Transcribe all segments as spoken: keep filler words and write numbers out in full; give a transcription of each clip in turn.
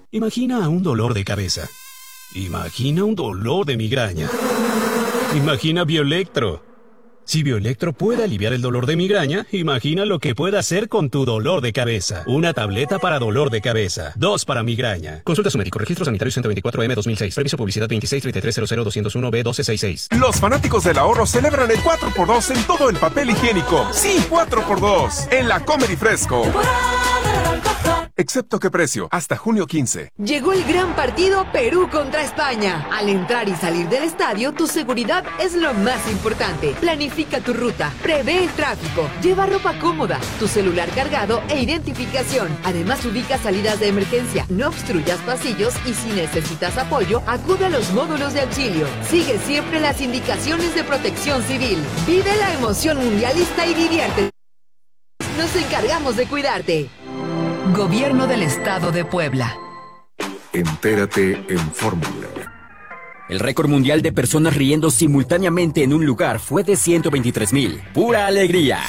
Imagina un dolor de cabeza. Imagina un dolor de migraña. Imagina Bioelectro. Si Bioelectro puede aliviar el dolor de migraña, imagina lo que puede hacer con tu dolor de cabeza. Una tableta para dolor de cabeza. Dos para migraña. Consulta a su médico. Registro Sanitario ciento veinticuatro M dos mil seis. Previso publicidad veintiséis treinta y tres cero cero dos cero uno B doce sesenta y seis. Los fanáticos del ahorro celebran el cuatro por dos en todo el papel higiénico. Sí, cuatro por dos. En la Comer y Fresco. Excepto qué precio, hasta junio quince. Llegó el gran partido Perú contra España. Al entrar y salir del estadio, tu seguridad es lo más importante. Planifica tu ruta, prevé el tráfico, lleva ropa cómoda, tu celular cargado e identificación. Además, ubica salidas de emergencia, no obstruyas pasillos y si necesitas apoyo, acude a los módulos de auxilio. Sigue siempre las indicaciones de protección civil. Vive la emoción mundialista y diviértete. Nos encargamos de cuidarte. Gobierno del Estado de Puebla. Entérate en Fórmula. El récord mundial de personas riendo simultáneamente en un lugar fue de ciento veintitrés mil. ¡Pura alegría!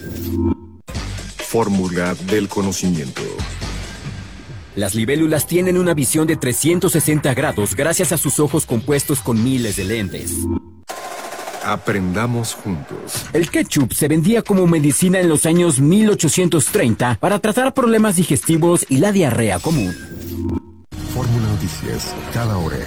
Fórmula del conocimiento. Las libélulas tienen una visión de trescientos sesenta grados gracias a sus ojos compuestos con miles de lentes. Aprendamos juntos. El ketchup se vendía como medicina en los años mil ochocientos treinta para tratar problemas digestivos y la diarrea común. Fórmula Noticias, cada hora.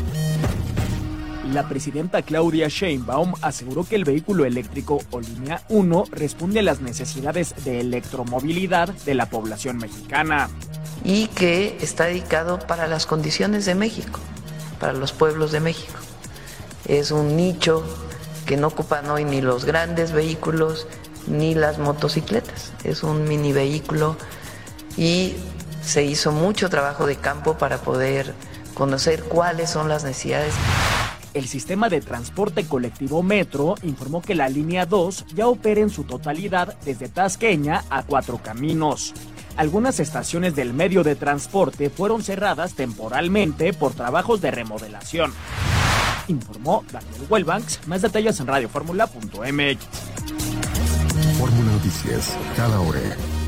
La presidenta Claudia Sheinbaum aseguró que el vehículo eléctrico o línea uno responde a las necesidades de electromovilidad de la población mexicana. Y que está dedicado para las condiciones de México, para los pueblos de México. Es un nicho que no ocupan hoy ni los grandes vehículos ni las motocicletas. Es un mini vehículo y se hizo mucho trabajo de campo para poder conocer cuáles son las necesidades. El sistema de transporte colectivo Metro informó que la línea dos ya opera en su totalidad desde Tasqueña a Cuatro Caminos. Algunas estaciones del medio de transporte fueron cerradas temporalmente por trabajos de remodelación. Informó Daniel Wellbanks. Más detalles en radioformula punto m x. Fórmula Noticias, cada hora.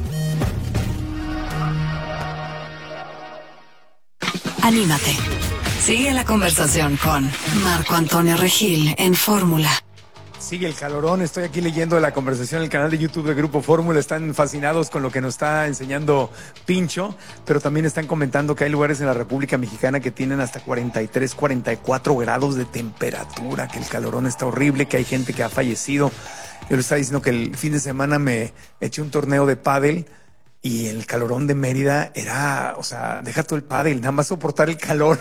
Anímate. Sigue la conversación con Marco Antonio Regil en Fórmula. Sigue el calorón, estoy aquí leyendo la conversación en el canal de YouTube de Grupo Fórmula, están fascinados con lo que nos está enseñando Pincho, pero también están comentando que hay lugares en la República Mexicana que tienen hasta cuarenta y tres, cuarenta y cuatro grados de temperatura, que el calorón está horrible, que hay gente que ha fallecido. Yo les estaba diciendo que el fin de semana me eché un torneo de pádel y el calorón de Mérida era, o sea, deja todo el pádel, nada más soportar el calor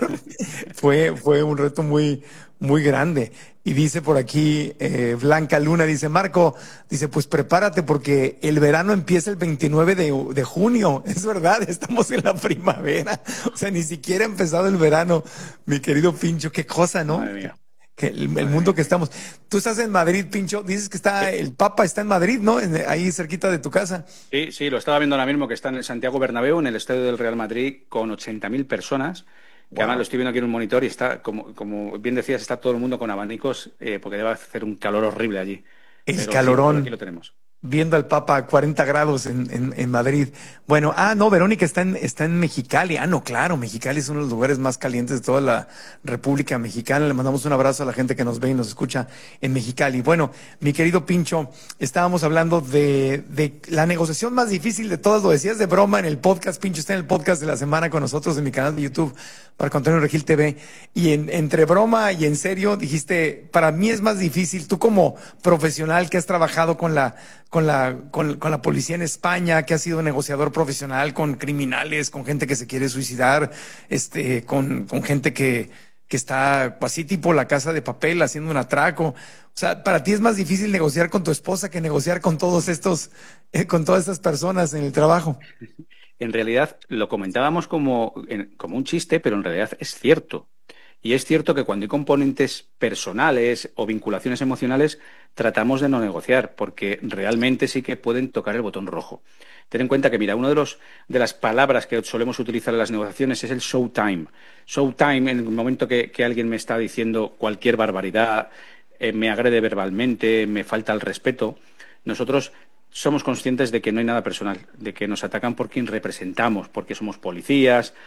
fue, fue un reto muy, muy grande. Y dice por aquí eh, Blanca Luna, dice Marco, dice pues prepárate porque el verano empieza el veintinueve de, de junio. Es verdad, estamos en la primavera. O sea, ni siquiera ha empezado el verano, mi querido Pincho. Qué cosa, ¿no? Madre mía. Que el, el mundo que estamos. Tú estás en Madrid, Pincho. Dices que está el Papa está en Madrid, ¿no? En, ahí cerquita de tu casa. Sí, sí, lo estaba viendo ahora mismo que está en el Santiago Bernabéu, en el estadio del Real Madrid, con ochenta mil personas. Que wow. Además lo estoy viendo aquí en un monitor y está, como, como bien decías, está todo el mundo con abanicos eh, porque debe hacer un calor horrible allí. El Pero calorón. Sí, aquí lo tenemos. Viendo al Papa a cuarenta grados en, en, en Madrid. Bueno, ah, no, Verónica está en, está en Mexicali. Ah, no, claro, Mexicali es uno de los lugares más calientes de toda la República Mexicana. Le mandamos un abrazo a la gente que nos ve y nos escucha en Mexicali. Bueno, mi querido Pincho, estábamos hablando de, de la negociación más difícil de todas. Lo decías de broma en el podcast. Pincho está en el podcast de la semana con nosotros en mi canal de YouTube, Marco Antonio Regil T V. Y en, entre broma y en serio dijiste, para mí es más difícil. Tú como profesional que has trabajado con la con la con, con la policía en España, que ha sido negociador profesional con criminales, con gente que se quiere suicidar, este, con, con gente que, que está así tipo La Casa de Papel haciendo un atraco. O sea, para ti es más difícil negociar con tu esposa que negociar con todos estos, eh, con todas estas personas en el trabajo. En realidad lo comentábamos como, como un chiste, pero en realidad es cierto. Y es cierto que cuando hay componentes personales o vinculaciones emocionales, tratamos de no negociar, porque realmente sí que pueden tocar el botón rojo. Ten en cuenta que, mira, una de, los, de las palabras que solemos utilizar en las negociaciones es el showtime. Showtime, en el momento que, que alguien me está diciendo cualquier barbaridad, eh, me agrede verbalmente, me falta el respeto, nosotros somos conscientes de que no hay nada personal, de que nos atacan por quien representamos, porque somos policías,